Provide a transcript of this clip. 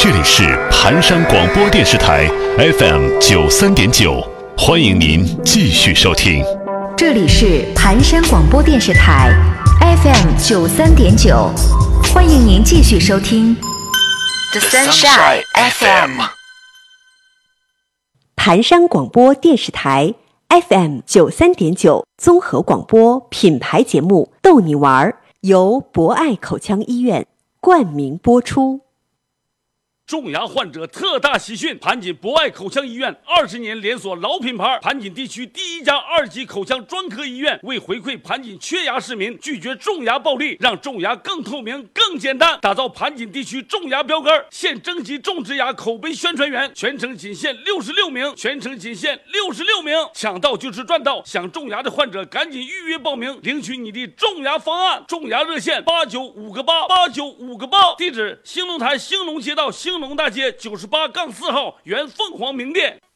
这里是盘山广播电视台 FM93.9，欢迎您继续收听。 这里是盘山广播电视台 FM93.9，欢迎您继续收听 The Sunshine FM。 盘山广播电视台 FM93.9 综合广播品牌节目逗你玩，由博爱口腔医院冠名播出。 种牙患者特大喜讯！盘锦博爱口腔医院20年连锁老品牌，盘锦地区第一家2级口腔专科医院，为回馈盘锦缺牙市民，拒绝种牙暴利，让种牙更透明、更简单，打造盘锦地区种牙标杆。现征集种植牙口碑宣传员，全程仅限66名，抢到就是赚到！想种牙的患者赶紧预约报名，领取你的种牙方案。种牙热线895个8，地址兴隆台兴隆街道兴隆大街98-4号原凤凰名店。